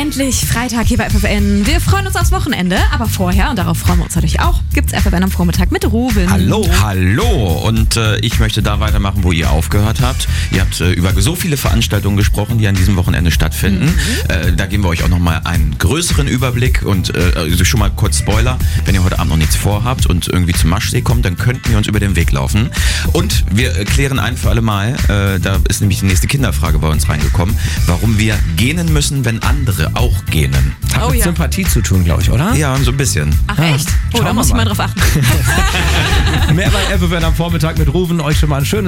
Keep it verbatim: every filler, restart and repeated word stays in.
Endlich Freitag hier bei F F N. Wir freuen uns aufs Wochenende, aber vorher, und darauf freuen wir uns natürlich auch, gibt's F F N am Vormittag mit Ruben. Hallo. Hallo. Und äh, ich möchte da weitermachen, wo ihr aufgehört habt. Ihr habt äh, über so viele Veranstaltungen gesprochen, die an diesem Wochenende stattfinden. Mhm. Äh, da geben wir euch auch nochmal einen größeren Überblick und äh, also schon mal kurz Spoiler. Wenn ihr heute Abend noch nichts vorhabt und irgendwie zum Maschsee kommt, dann könnten wir uns über den Weg laufen. Und wir äh, klären ein für alle Mal, äh, da ist nämlich die nächste Kinderfrage bei uns reingekommen, warum wir gähnen müssen, wenn andere auch gähnen. Hat Oh mit ja. Sympathie zu tun, glaube ich, oder? Ja, so ein bisschen. Ach Ja. echt? Oh, Schauen da wir muss ich mal. mal drauf achten. Mehr bei F F N am Vormittag mit Rufen. Euch schon mal ein schönes